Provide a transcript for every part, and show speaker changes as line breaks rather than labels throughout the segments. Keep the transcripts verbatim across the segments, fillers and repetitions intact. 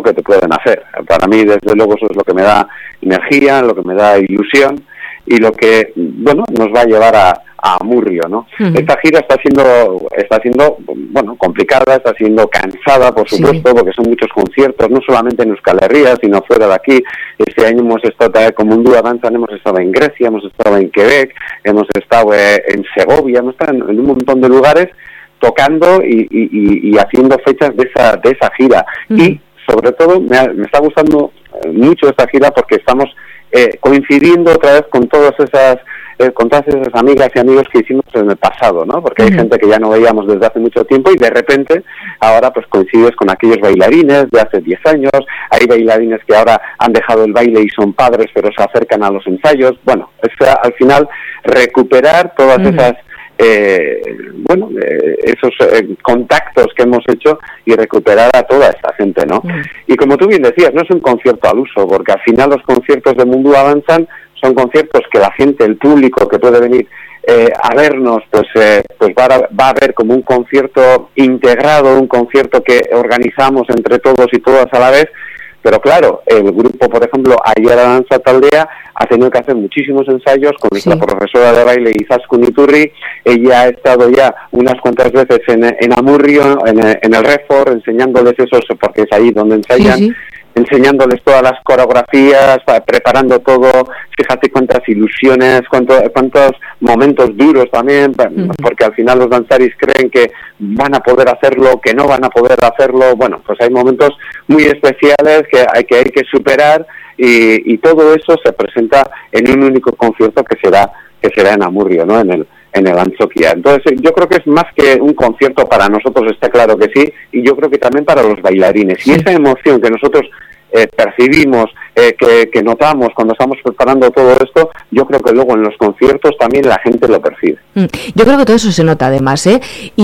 que te pueden hacer. Para mí, desde luego, eso es lo que me da energía, lo que me da ilusión y lo que, bueno, nos va a llevar a, a Amurrio, ¿no? Uh-huh. Esta gira está siendo, está siendo, bueno, complicada, está siendo cansada, por supuesto, sí. porque son muchos conciertos, no solamente en Euskal Herria, sino fuera de aquí. Este año hemos estado también como un dúo danza, hemos estado en Grecia, hemos estado en Quebec, hemos estado eh, en Segovia, hemos estado en, en un montón de lugares tocando y, y, y haciendo fechas de esa, de esa gira. Uh-huh. Y, sobre todo, me, ha, me está gustando mucho esta gira porque estamos eh, coincidiendo otra vez con todas esas eh, con todas esas amigas y amigos que hicimos en el pasado, ¿no? Porque uh-huh. hay gente que ya no veíamos desde hace mucho tiempo y de repente ahora pues coincides con aquellos bailarines de hace diez años, hay bailarines que ahora han dejado el baile y son padres pero se acercan a los ensayos. Bueno, es al final recuperar todas uh-huh. esas Eh, bueno, eh, esos eh, contactos que hemos hecho y recuperar a toda esta gente, ¿no? Mm. Y como tú bien decías, no es un concierto al uso, porque al final los conciertos de Mundua Dantzan son conciertos que la gente, el público que puede venir eh, a vernos, pues eh, pues va a, va a ver como un concierto integrado, un concierto que organizamos entre todos y todas a la vez. Pero claro, el grupo, por ejemplo, Aiara Danza Taldea ha tenido que hacer muchísimos ensayos con nuestra sí. profesora de baile Izaskun Iturri. Ella ha estado ya unas cuantas veces en, en Amurrio, en, en el Refor, enseñándoles esos, porque es ahí donde ensayan, sí, sí. enseñándoles todas las coreografías, preparando todo. Fíjate cuántas ilusiones, cuánto, cuántos momentos duros también, uh-huh. porque al final los danzaris creen que van a poder hacerlo, que no van a poder hacerlo. Bueno, pues hay momentos muy especiales que hay que, hay que superar y, y todo eso se presenta en un único concierto que será que será en Amurrio, ¿no? En el en el Antzokia. Entonces yo creo que es más que un concierto para nosotros, está claro que sí, y yo creo que también para los bailarines. Y esa emoción que nosotros eh, percibimos, eh, que, que notamos cuando estamos preparando todo esto, yo creo que luego en los conciertos también la gente lo percibe.
Yo creo que todo eso se nota además, ¿eh?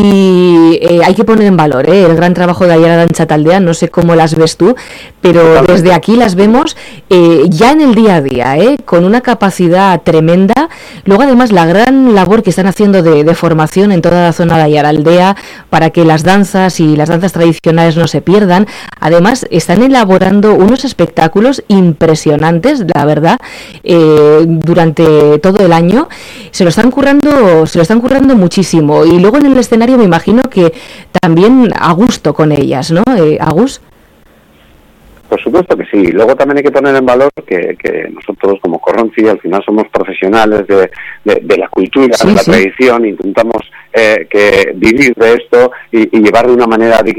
Y eh, hay que poner en valor ¿eh? el gran trabajo de Aiara Danza Taldea, no sé cómo las ves tú, pero Totalmente. Desde aquí las vemos eh, ya en el día a día, ¿eh? con una capacidad tremenda. Luego además la gran labor que están haciendo de, de formación en toda la zona de Aiaraldea para que las danzas y las danzas tradicionales no se pierdan. Además están elaborando unos espectáculos impresionantes, la verdad, eh, durante todo el año. Se lo están currando, se lo están currando muchísimo. Y luego en el escenario me imagino que también a gusto con ellas, ¿no, eh, Agus?
Por supuesto que sí. Luego también hay que poner en valor que, que nosotros como Corronzi al final somos profesionales de, de, de la cultura, sí, de la sí. tradición, intentamos eh, que vivir de esto y, y llevar de una manera digna